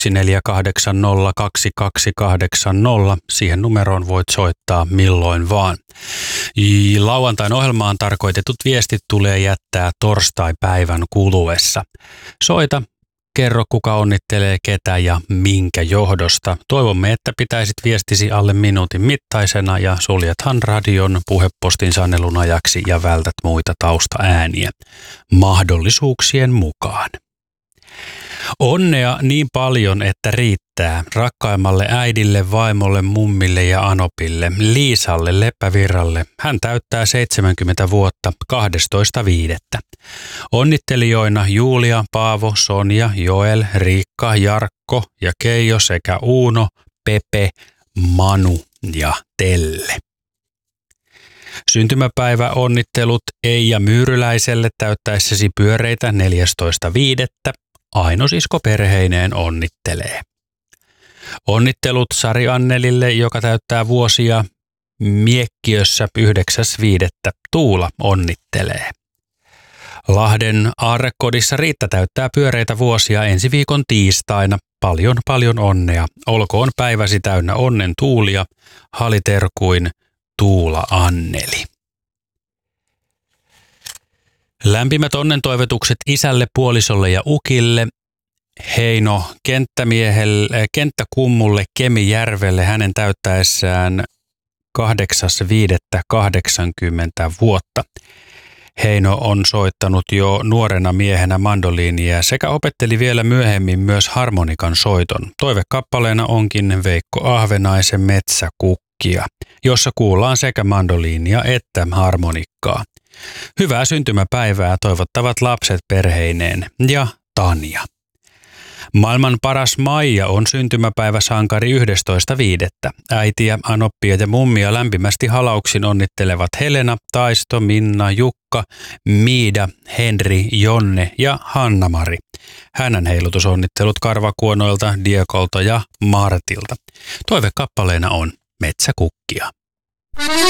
Siihen numeroon voit soittaa milloin vaan. Lauantain ohjelmaan tarkoitetut viestit tulee jättää torstai-päivän kuluessa. Soita, kerro kuka onnittelee ketä ja minkä johdosta. Toivomme, että pitäisit viestisi alle minuutin mittaisena ja suljethan radion puhepostin sanelun ajaksi ja vältät muita taustaääniä mahdollisuuksien mukaan. Onnea niin paljon, että riittää rakkaimmalle äidille, vaimolle, mummille ja anopille, Liisalle Leppävirralle. Hän täyttää 70 vuotta 12.5. Onnittelijoina Julia, Paavo, Sonja, Joel, Riikka, Jarkko ja Keijo sekä Uuno, Pepe, Manu ja Telle. Syntymäpäivä onnittelut Eija Myyryläiselle täyttäessäsi pyöreitä 14.5. Aino-sisko perheineen onnittelee. Onnittelut Sari Annelille, joka täyttää vuosia Miekkiössä 9.5. Tuula onnittelee. Lahden aarrekodissa Riitta täyttää pyöreitä vuosia ensi viikon tiistaina. Paljon onnea. Olkoon päiväsi täynnä onnen tuulia. Haliterkuin Tuula Anneli. Lämpimät onnentoivotukset isälle, puolisolle ja ukille. Heino kenttäkummulle Kemijärvelle hänen täyttäessään 8.5.80 vuotta. Heino on soittanut jo nuorena miehenä mandoliinia sekä opetteli vielä myöhemmin myös harmonikan soiton. Toivekappaleena onkin Veikko Ahvenaisen Metsäkukkia, jossa kuullaan sekä mandoliinia että harmonikkaa. Hyvää syntymäpäivää toivottavat lapset perheineen ja Tanja. Maailman paras Maija on syntymäpäiväsankari 11.5. Äitiä, anoppia ja mummia lämpimästi halauksin onnittelevat Helena, Taisto, Minna, Jukka, Miida, Henri, Jonne ja Hanna-Mari. Hänen heilutusonnittelut Karvakuonoilta, Diekolta ja Martilta. Toivekappaleena on Metsäkukkia.